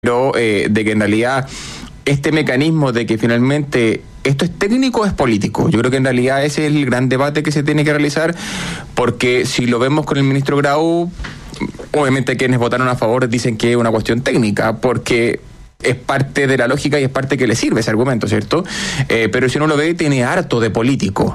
pero de que en realidad este mecanismo de que finalmente esto es técnico o es político. Yo creo que en realidad ese es el gran debate que se tiene que realizar, porque si lo vemos con el ministro Grau, obviamente quienes votaron a favor dicen que es una cuestión técnica, porque es parte de la lógica y es parte que le sirve ese argumento, ¿cierto? Pero si uno lo ve, tiene harto de político,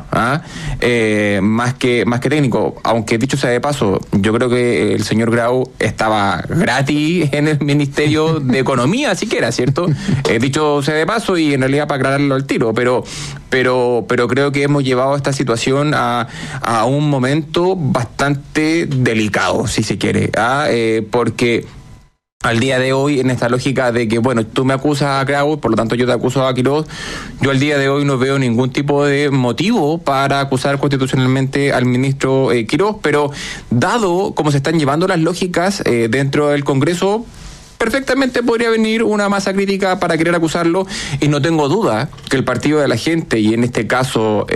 más que técnico. Aunque dicho sea de paso, yo creo que el señor Grau estaba gratis en el Ministerio de Economía, siquiera, ¿cierto? Dicho sea de paso, y en realidad para aclararlo al tiro, pero creo que hemos llevado esta situación a un momento bastante delicado, si se quiere, porque al día de hoy, en esta lógica de que, bueno, tú me acusas a Grau, por lo tanto yo te acuso a Quirós, yo al día de hoy no veo ningún tipo de motivo para acusar constitucionalmente al ministro Quirós, pero dado cómo se están llevando las lógicas dentro del Congreso, perfectamente podría venir una masa crítica para querer acusarlo, y no tengo duda que el Partido de la Gente, y en este caso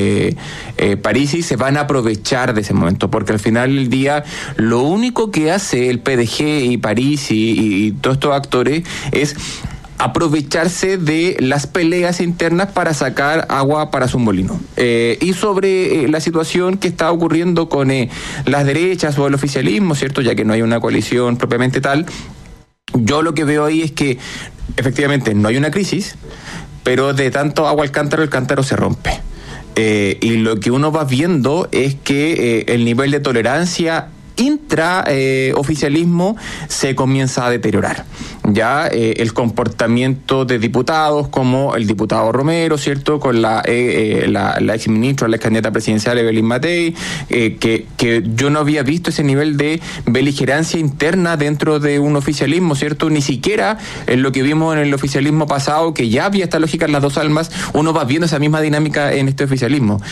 Parisi, se van a aprovechar de ese momento, porque al final del día lo único que hace el PDG y Parisi y todos estos actores es aprovecharse de las peleas internas para sacar agua para su molino. Y sobre la situación que está ocurriendo con las derechas o el oficialismo, ¿cierto? Ya que no hay una coalición propiamente tal, yo lo que veo ahí es que efectivamente no hay una crisis, pero de tanto agua al cántaro, el cántaro se rompe. Y lo que uno va viendo es que el nivel de tolerancia intraoficialismo se comienza a deteriorar. Ya el comportamiento de diputados como el diputado Romero, ¿cierto? Con la exministra, la ex candidata presidencial Evelyn Matei, que yo no había visto ese nivel de beligerancia interna dentro de un oficialismo, ¿cierto? Ni siquiera en lo que vimos en el oficialismo pasado, que ya había esta lógica en las dos almas, uno va viendo esa misma dinámica en este oficialismo.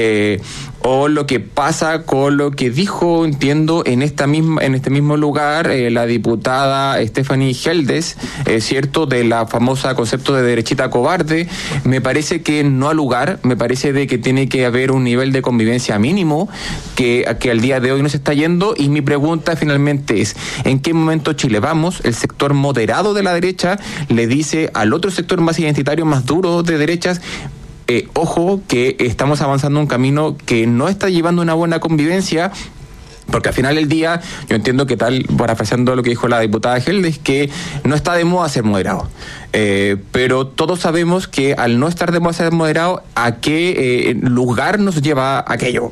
O lo que pasa con lo que dijo, entiendo, en este mismo lugar, la diputada Stephanie Geldes, cierto, de la famosa concepto de derechita cobarde. Me parece que no ha lugar, me parece de que tiene que haber un nivel de convivencia mínimo que al día de hoy no se está yendo, y mi pregunta finalmente es, ¿en qué momento Chile vamos? El sector moderado de la derecha le dice al otro sector más identitario, más duro de derechas, ojo, que estamos avanzando un camino que no está llevando una buena convivencia, porque al final del día, yo entiendo que tal, parafraseando lo que dijo la diputada Geldes, que no está de moda ser moderado. Pero todos sabemos que al no estar de moda ser moderado, ¿a qué lugar nos lleva aquello?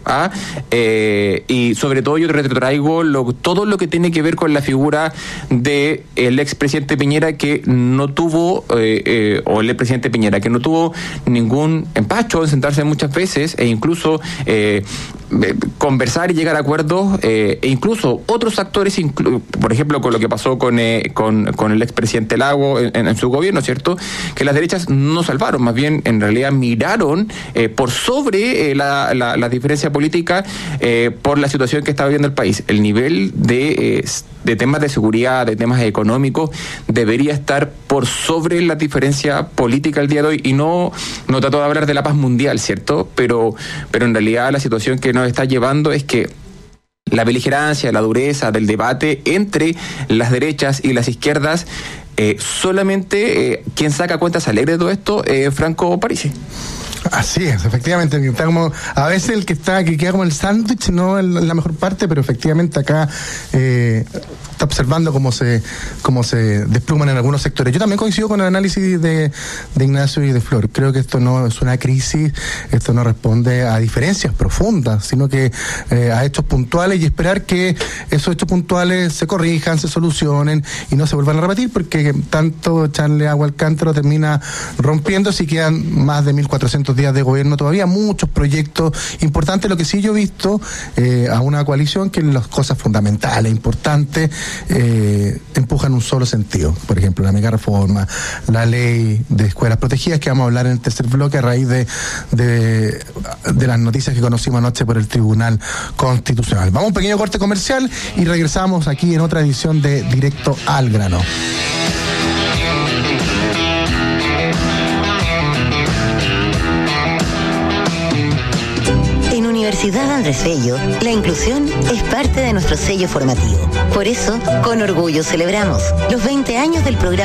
Y sobre todo yo te retrotraigo todo lo que tiene que ver con la figura del expresidente Piñera, que no tuvo, o el expresidente Piñera, que no tuvo ningún empacho en sentarse muchas veces, e incluso conversar y llegar a acuerdos, e incluso otros actores, por ejemplo, con lo que pasó con el expresidente Lago en su gobierno, ¿cierto? Que las derechas no salvaron, más bien en realidad miraron por sobre la diferencia política por la situación que estaba viviendo el país. El nivel de temas de seguridad, de temas económicos, debería estar por sobre la diferencia política el día de hoy, y no trato de hablar de la paz mundial, ¿cierto? Pero en realidad la situación que nos está llevando es que la beligerancia, la dureza del debate entre las derechas y las izquierdas, solamente quien saca cuentas alegres de todo esto es Franco Parisi. Así es, efectivamente, está como, a veces el que queda como el sándwich, no en la mejor parte, pero efectivamente acá está observando cómo se despluman en algunos sectores. Yo también coincido con el análisis de Ignacio y de Flor. Creo que esto no es una crisis, esto no responde a diferencias profundas, sino que a hechos puntuales, y esperar que esos hechos puntuales se corrijan, se solucionen y no se vuelvan a repetir, porque tanto echarle agua al cántaro termina rompiéndose y quedan más de 1.400 días de gobierno todavía, muchos proyectos importantes. Lo que sí yo he visto a una coalición que las cosas fundamentales, importantes, empujan un solo sentido. Por ejemplo, la mega reforma, la ley de escuelas protegidas, que vamos a hablar en el tercer bloque a raíz de las noticias que conocimos anoche por el Tribunal Constitucional. Vamos a un pequeño corte comercial y regresamos aquí en otra edición de Directo al Grano. Universidad Andrés Bello, la inclusión es parte de nuestro sello formativo. Por eso, con orgullo celebramos los 20 años del programa